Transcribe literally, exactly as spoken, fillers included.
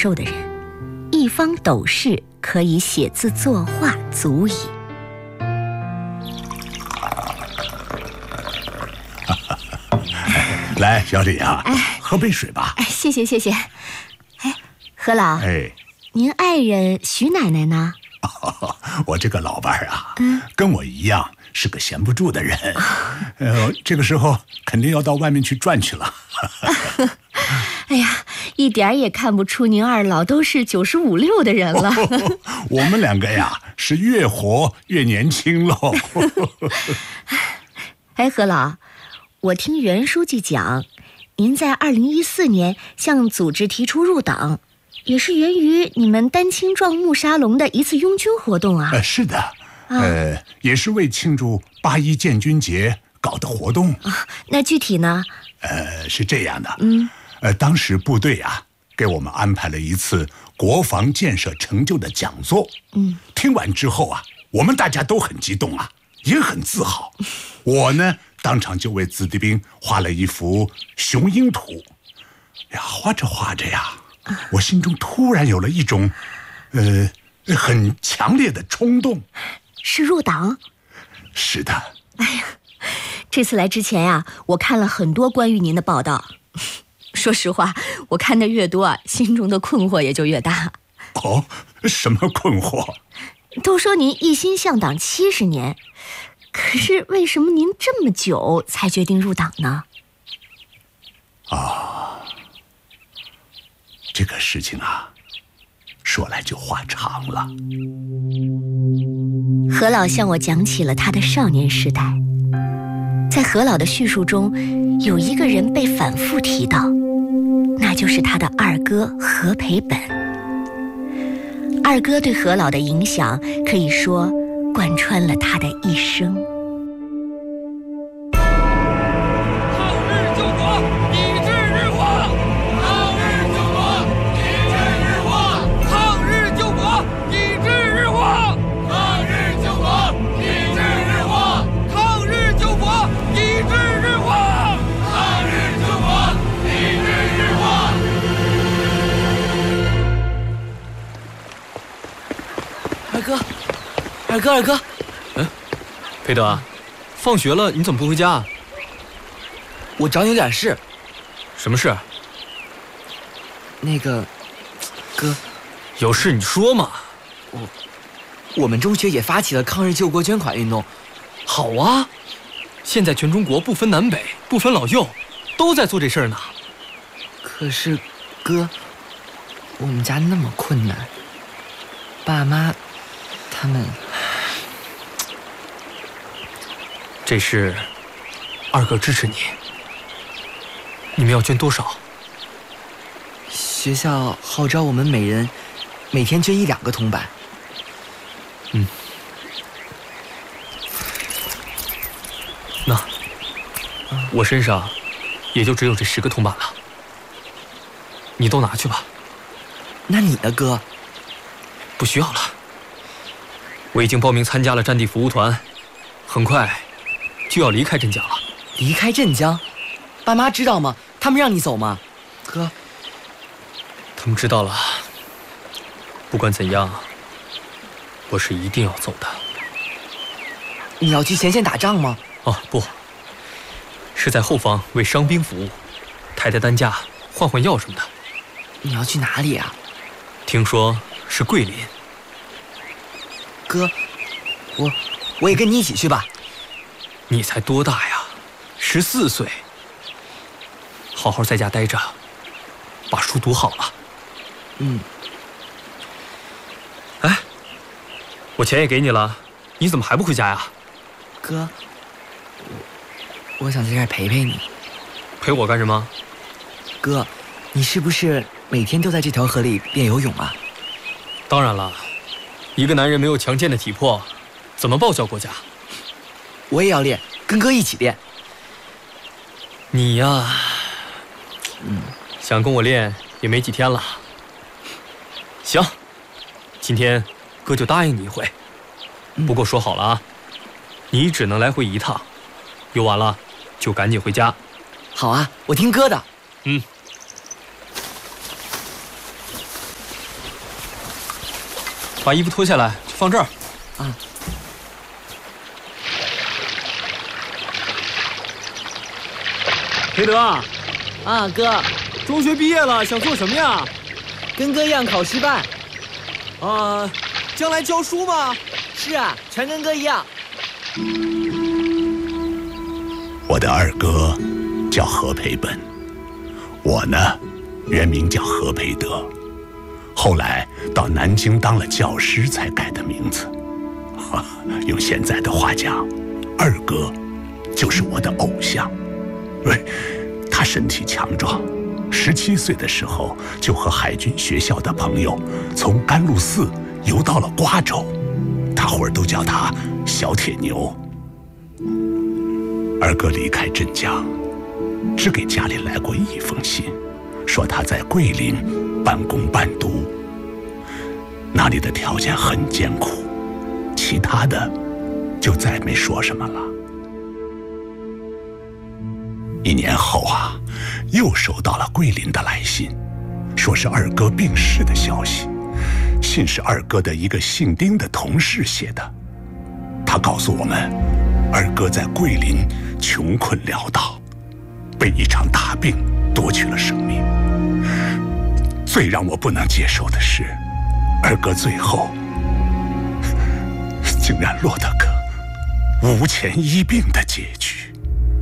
寿的人，一方斗士可以写字作画足矣。 来，小李啊，哎，喝杯水吧。 哎，谢谢谢谢。哎，何老， 哎， 您爱人徐奶奶呢？ 哦，我这个老伴儿啊，嗯，跟我一样是个闲不住的人，呃，这个时候肯定要到外面去转去了。 哎呀，一点也看不出您二老都是九十五六的人了。 哦，我们两个呀，是越活越年轻喽。 哎，何老，我听袁书记讲，您在二零一四年向组织提出入党，也是源于你们丹青壮木沙龙的一次拥军活动啊。 呃，是的，啊、呃，也是为庆祝八一建军节搞的活动啊。那具体呢？ 呃，是这样的， 嗯， 呃，当时部队啊给我们安排了一次国防建设成就的讲座， 嗯， 听完之后啊，我们大家都很激动啊，也很自豪。我呢，当场就为子弟兵画了一幅雄鹰图，呀，画着画着呀，我心中突然有了一种，呃，很强烈的冲动， 是入党。 是的。 哎呀，这次来之前呀、啊，我看了很多关于您的报道。说实话，我看的越多啊，心中的困惑也就越大。 哦，什么困惑？ 都说您一心向党七十年，可是为什么您这么久才决定入党呢？ 啊，这个事情啊，说来就话长了。 何老向我讲起了他的少年时代，在何老的叙述中，有一个人被反复提到，那就是他的二哥何培本。二哥对何老的影响可以说贯穿了他的一生。 二哥，二哥，嗯， 裴德，放学了你怎么不回家啊？ 我找你有点事。 什么事？ 那个，哥， 有事你说嘛。 我，我们中学也发起了抗日救国捐款运动。 好啊，现在全中国不分南北，不分老幼，都在做这事儿呢。 可是，哥，我们家那么困难，爸妈，他们。 这事，二哥支持你。你们要捐多少？ 学校号召我们每人每天捐一两个铜板。 嗯，那、嗯、我身上也就只有这十个铜板了，你都拿去吧。 那你呢，哥？ 不需要了，我已经报名参加了战地服务团，很快就要离开镇江了。 离开镇江？爸妈知道吗？他们让你走吗？哥， 他们知道了。不管怎样，我是一定要走的。 你要去前线打仗吗？ 哦，不，是在后方为伤兵服务，抬抬担架、换换药什么的。 你要去哪里啊？ 听说是桂林。 哥，我我也跟你一起去吧。 你才多大呀？十四岁。好好在家待着，把书读好了。 嗯。 哎，我钱也给你了，你怎么还不回家呀？ 哥，我我想在这儿陪陪你。 陪我干什么？ 哥，你是不是每天都在这条河里练游泳啊？ 当然了，一个男人没有强健的体魄，怎么报效国家？ 我也要练，跟哥一起练。 你呀，嗯，想跟我练也没几天了。行，今天哥就答应你一回。不过说好了啊，你只能来回一趟，游完了就赶紧回家。 好啊，我听哥的。 嗯。 把衣服脱下来，放这儿。 啊。 裴德， 啊，哥， 中学毕业了，想做什么呀？ 跟哥一样考师办。 啊，将来教书吗？ 是啊，全跟哥一样。 我的二哥叫何培本，我呢，原名叫何培德，后来到南京当了教师才改的名字。用现在的话讲，二哥就是我的偶像。喂，他身体强壮，十七岁的时候就和海军学校的朋友从甘露寺游到了瓜州，大伙儿都叫他小铁牛。二哥离开镇江，只给家里来过一封信，说他在桂林半工半读，那里的条件很艰苦，其他的就再没说什么了。一年后啊，又收到了桂林的来信，说是二哥病逝的消息。信是二哥的一个姓丁的同事写的，他告诉我们，二哥在桂林穷困潦倒，被一场大病夺去了生命。最让我不能接受的是，二哥最后竟然落得个无钱医病的结局。